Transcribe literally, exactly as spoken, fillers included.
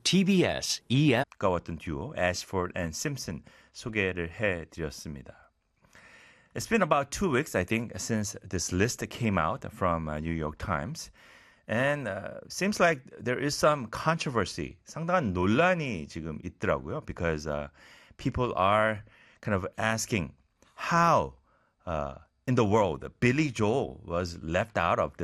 티비에스 이에프 가까웠던 듀오 Ashford and Simpson 소개를 해드렸습니다. It's been about two weeks, I think, since this list came out from uh, New York Times. And uh, seems like there is some controversy. 상당한 논란이 지금 있더라고요. Because uh, people are kind of asking how uh, in the world Billy Joel was left out of this.